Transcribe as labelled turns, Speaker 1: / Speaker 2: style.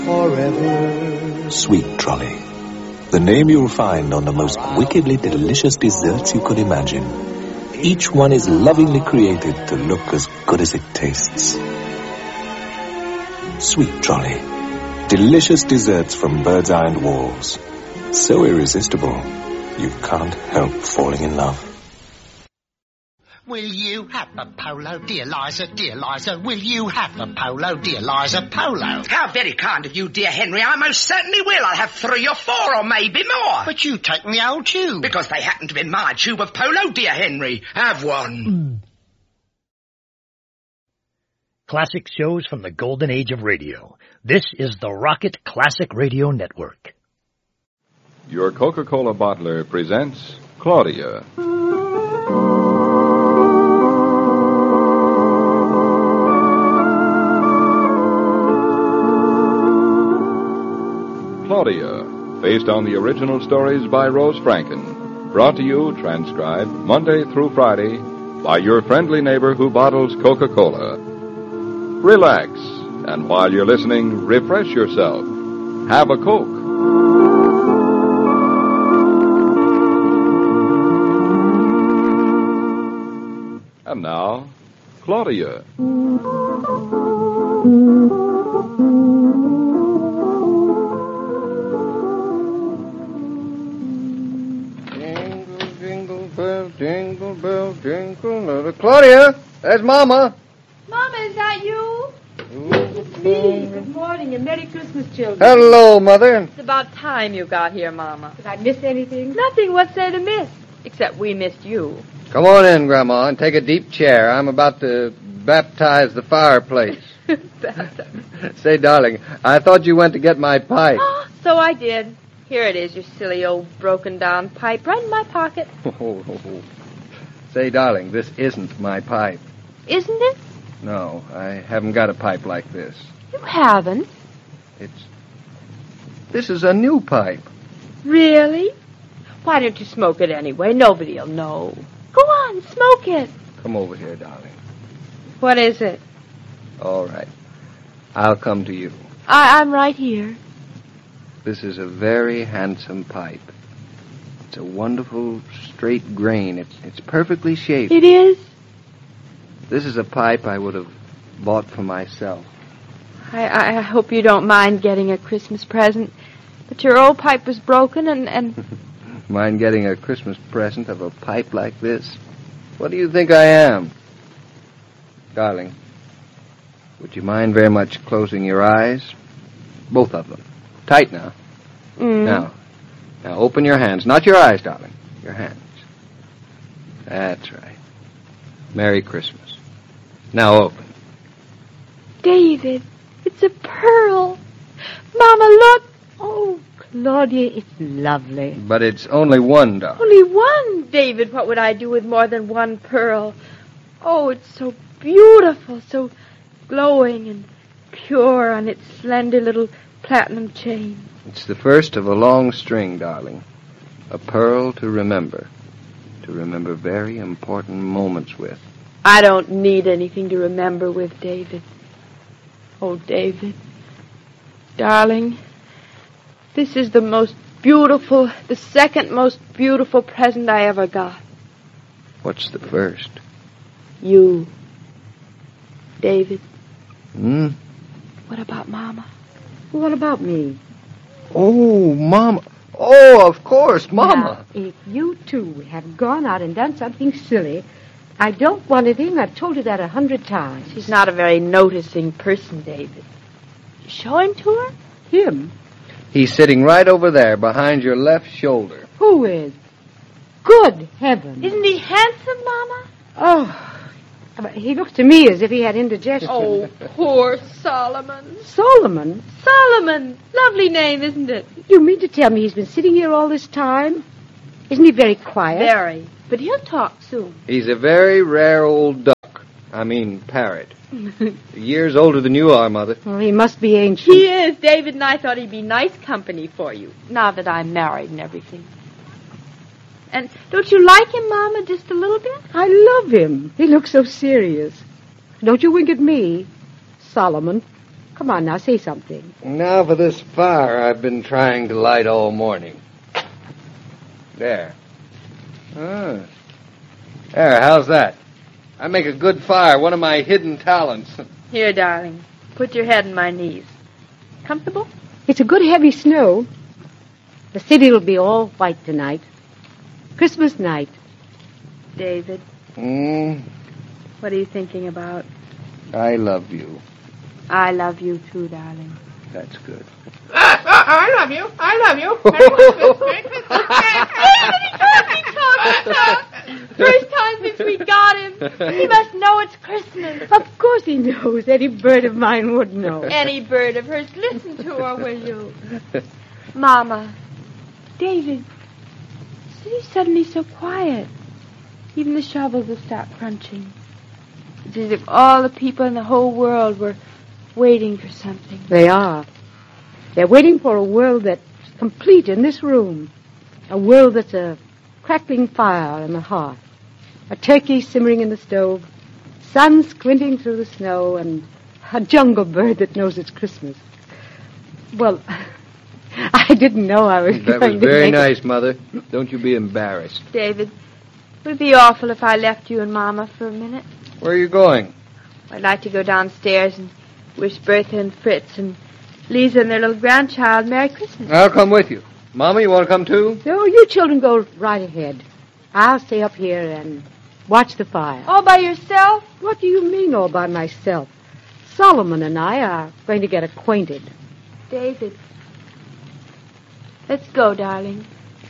Speaker 1: forever. Sweet Trolley. The name you'll find on the most wickedly delicious desserts you could imagine. Each one is lovingly created to look as good as it tastes. Sweet Trolley. Delicious desserts from Bird's Eye and Walls. So irresistible, you can't help falling in love.
Speaker 2: Will you have a polo, dear Liza, will you have a polo, dear Liza, polo?
Speaker 3: How very kind of you, dear Henry. I most certainly will. I'll have 3 or 4 or maybe more.
Speaker 2: But you take the old tube.
Speaker 3: Because they happen to be my tube of polo, dear Henry. Have one.
Speaker 4: Classic shows from the golden age of radio. This is the Rocket Classic Radio Network.
Speaker 5: Your Coca-Cola bottler presents Claudia. Claudia, based on the original stories by Rose Franken. Brought to you, transcribed, Monday through Friday, by your friendly neighbor who bottles Coca-Cola. Relax, and while you're listening, refresh yourself. Have a Coke. And now, Claudia.
Speaker 6: Jingle bell, jingle. Claudia, there's Mama.
Speaker 7: Mama, is that you? It's me. Good morning and Merry Christmas, children.
Speaker 6: Hello, Mother.
Speaker 7: It's about time you got here, Mama.
Speaker 8: Did I miss anything?
Speaker 7: Nothing. What's there to miss? Except we missed you.
Speaker 6: Come on in, Grandma, and take a deep chair. I'm about to baptize the fireplace. Say, darling, I thought you went to get my pipe.
Speaker 7: Oh, so I did. Here it is, your silly old broken-down pipe, right in my pocket.
Speaker 6: Say, darling, this isn't my pipe.
Speaker 7: Isn't it?
Speaker 6: No, I haven't got a pipe like this.
Speaker 7: You haven't?
Speaker 6: This is a new pipe.
Speaker 7: Really? Why don't you smoke it anyway? Nobody'll know. Go on, smoke it.
Speaker 6: Come over here, darling.
Speaker 7: What is it?
Speaker 6: All right. I'll come to you.
Speaker 7: I'm right here.
Speaker 6: This is a very handsome pipe. It's a wonderful straight grain. It's perfectly shaped.
Speaker 7: It is?
Speaker 6: This is a pipe I would have bought for myself.
Speaker 7: I hope you don't mind getting a Christmas present. But your old pipe was broken and...
Speaker 6: Mind getting a Christmas present of a pipe like this? What do you think I am? Darling, would you mind very much closing your eyes? Both of them. Tight now. Now open your hands. Not your eyes, darling. Your hands. That's right. Merry Christmas. Now open.
Speaker 7: David, it's a pearl. Mama, look.
Speaker 8: Oh, Claudia, it's lovely.
Speaker 6: But it's only one, darling.
Speaker 7: Only one? David, what would I do with more than one pearl? Oh, it's so beautiful, so glowing and pure on its slender little platinum chain.
Speaker 6: It's the first of a long string, darling. A pearl to remember. To remember very important moments with.
Speaker 7: I don't need anything to remember with, David. Oh, David. Darling, this is the second most beautiful present I ever got.
Speaker 6: What's the first?
Speaker 7: You. David.
Speaker 8: What about Mama? What about me?
Speaker 6: Oh, Mama. Oh, of course, Mama.
Speaker 8: Now, if you two have gone out and done something silly, I don't want to think I've told you that 100 times.
Speaker 7: She's not a very noticing person, David. Show him to her?
Speaker 8: Him?
Speaker 6: He's sitting right over there behind your left shoulder.
Speaker 8: Who is? Good heavens.
Speaker 7: Isn't he handsome, Mama?
Speaker 8: Oh, but he looks to me as if he had indigestion.
Speaker 7: Oh, poor Solomon.
Speaker 8: Solomon?
Speaker 7: Solomon. Lovely name, isn't it?
Speaker 8: You mean to tell me he's been sitting here all this time? Isn't he very quiet?
Speaker 7: Very. But he'll talk soon.
Speaker 6: He's a very rare old duck. I mean, parrot. Years older than you are, Mother.
Speaker 8: Oh, he must be ancient.
Speaker 7: He is. David and I thought he'd be nice company for you, now that I'm married and everything. And don't you like him, Mama, just a little bit?
Speaker 8: I love him. He looks so serious. Don't you wink at me, Solomon. Come on now, say something.
Speaker 6: Now for this fire I've been trying to light all morning. There. There, how's that? I make a good fire, one of my hidden talents.
Speaker 7: Here, darling. Put your head in my knees. Comfortable?
Speaker 8: It's a good heavy snow. The city will be all white tonight. Christmas night.
Speaker 7: David, what are you thinking about?
Speaker 6: I love you.
Speaker 7: I love you too, darling.
Speaker 6: That's good.
Speaker 7: I love you. I love you. First time since we got him. He must know it's Christmas.
Speaker 8: Of course he knows. Any bird of mine would know.
Speaker 7: Any bird of hers. Listen to her, will you? Mama. David. The city's suddenly so quiet. Even the shovels have stopped crunching. It's as if all the people in the whole world were waiting for something.
Speaker 8: They are. They're waiting for a world that's complete in this room. A world that's a crackling fire in the hearth. A turkey simmering in the stove. Sun squinting through the snow. And a jungle bird that knows it's Christmas. Well, I didn't know I was
Speaker 6: That
Speaker 8: going
Speaker 6: was
Speaker 8: to
Speaker 6: very
Speaker 8: make
Speaker 6: nice, Mother. Don't you be embarrassed.
Speaker 7: David, it would be awful if I left you and Mama for a minute.
Speaker 6: Where are you going?
Speaker 7: I'd like to go downstairs and wish Bertha and Fritz and Lisa and their little grandchild Merry Christmas.
Speaker 6: I'll come with you. Mama, you want to come too?
Speaker 8: No, you children go right ahead. I'll stay up here and watch the fire.
Speaker 7: All by yourself?
Speaker 8: What do you mean all by myself? Solomon and I are going to get acquainted.
Speaker 7: David, let's go, darling.